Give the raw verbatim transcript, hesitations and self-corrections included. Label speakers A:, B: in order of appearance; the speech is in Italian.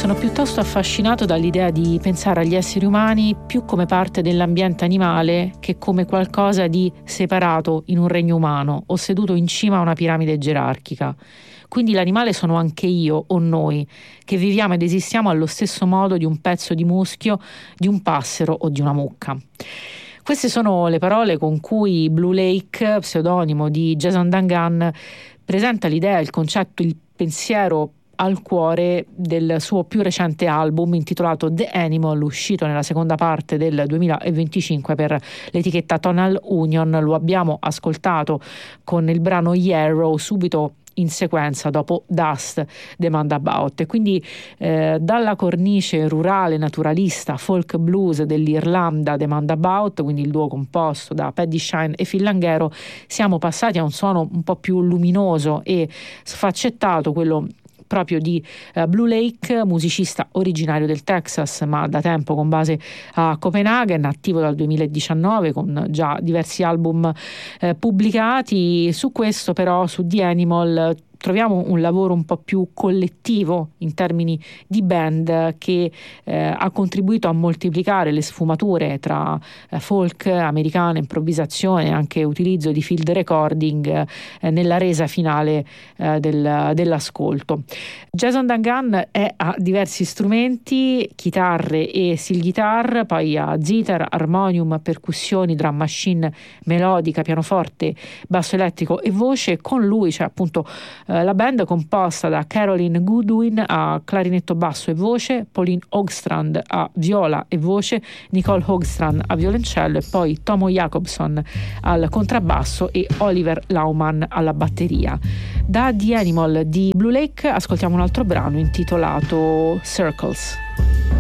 A: Sono piuttosto affascinato dall'idea di pensare agli esseri umani più come parte dell'ambiente animale che come qualcosa di separato in un regno umano o seduto in cima a una piramide gerarchica. Quindi l'animale sono anche io o noi, che viviamo ed esistiamo allo stesso modo di un pezzo di muschio, di un passero o di una mucca. Queste sono le parole con cui Blue Lake, pseudonimo di Jason Duncan, presenta l'idea, il concetto, il pensiero al cuore del suo più recente album intitolato The Animal, uscito nella seconda parte del duemilaventicinque per l'etichetta Tonal Union. Lo abbiamo ascoltato con il brano Yarrow subito in sequenza dopo Dust, Demand About, e quindi eh, dalla cornice rurale naturalista folk blues dell'Irlanda Demand About, quindi il duo composto da Paddy Shine e Phil Langaro, siamo passati a un suono un po' più luminoso e sfaccettato, quello proprio di uh, Blue Lake, musicista originario del Texas ma da tempo con base a Copenaghen, attivo dal duemiladiciannove con già diversi album eh, pubblicati. Su questo però, su The Animal, troviamo un lavoro un po' più collettivo in termini di band che eh, ha contribuito a moltiplicare le sfumature tra eh, folk americana, improvvisazione e anche utilizzo di field recording eh, nella resa finale eh, del, dell'ascolto. Jason Duncan è a diversi strumenti, chitarre e steel guitar, poi a zither, armonium, percussioni, drum machine, melodica, pianoforte, basso elettrico e voce. Con lui c'è appunto la band composta da Caroline Goodwin a clarinetto basso e voce, Pauline Hogstrand a viola e voce, Nicole Hogstrand a violoncello e poi Tomo Jacobson al contrabbasso e Oliver Lauman alla batteria. Da The Animal di Blue Lake ascoltiamo un altro brano intitolato Circles.